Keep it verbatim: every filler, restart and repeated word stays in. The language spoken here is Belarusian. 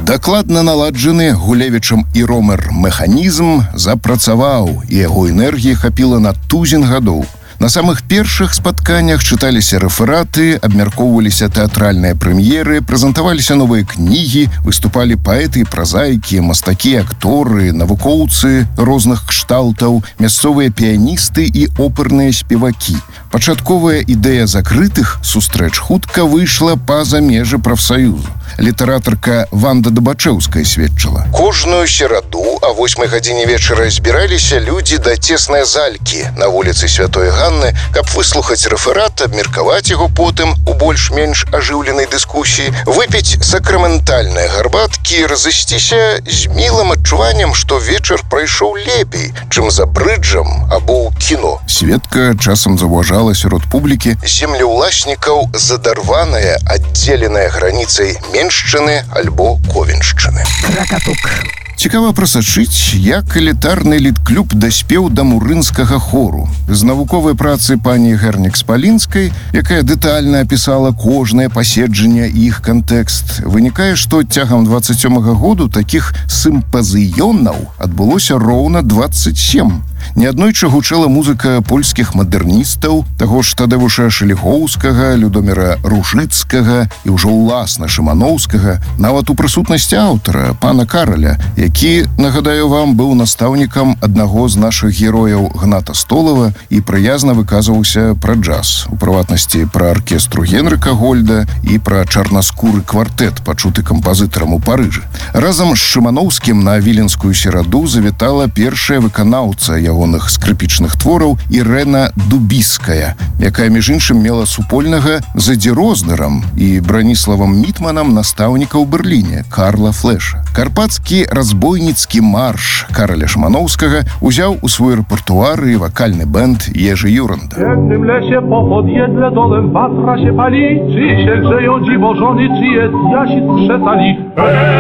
Дакладна наладжаны Гулевічам і Ромер механізм запрацаваў, і яго энергіі хапіла на тузін гадоў. На самых першых спатканнях чыталіся рэфераты, абмяркоўваліся тэатральныя прэм'еры, прэзентаваліся новыя кнігі, выступалі паэты, празаікі, мастакі, акторы, навукоўцы розных кшталтаў, мясцовыя піяністы і оперныя спевакі. Пачатковая ідэя закрытых сустрэч хутка выйшла па-за межы прафсаюзу. Літаратарка Ванда Дабачэўская сведчыла: кожную сераду а восьмай гадзіне вечара збіраліся людзі да цеснай залькі на вуліцы Святой Ганны, каб выслухаць рэферат, абмеркаваць яго потым у больш-менш ажыўленай дыскусіі, выпіць сакраментальныя гарбаткі, разысціся з мілым адчуваннем, што вечар прайшоў лепей, чым за брыджам або ў кіно. Сведка часам заўважала сярод публікі землеўласнікаў задарваная, аддзеленая граніцай Меншчыны альбо Ковеншчыны. Ракатук. Цікава прасачыць, як элітарны літклуб даспеў да мурынскага хору. З навуковай працы пані Гернік-Спалінскай, якая дэтальна апісала кожнае паседжанне і іх кантэкст, вынікае, што цягам дваццаць сёмага году такіх сімпазіёнаў адбылося роўна дваццаць сем. Неаднойчы гучала музыка польскіх мадэрністаў, таго ж Тадеуша Шелігоўскага, Людоміра Ружыцкага і ўжо ўласна Шыманоўскага, нават у прысутнасці аўтара, пана Караля, які, нагадаю вам, быў настаўнікам аднаго з нашых герояў Гната Столава і прыязна выказваўся пра джаз, у прыватнасці пра аркестру Генрыка Гольда і пра чарнаскуры квартэт, пачуты кампазітарам у Парыжы. Разам з Шыманоўскім на віленскую сераду завітала першая выканаўца ягоных скрыпічных твораў Ірэна Дубіская, якая, між іншым, мела супольнага з Эдзі Рознерам і Браніславам Мітманам настаўніка ў Берліне Карла Флеша. Карпацкі разбойніцкі марш Караля Шыманоўскага узяў у свой рэпертуар і вакальны бэнд Ежы Юранда. W tym lesie pochod jedle dolem watra się pali, czy się grzeją dziwożony, czy jest jasi skrzesali.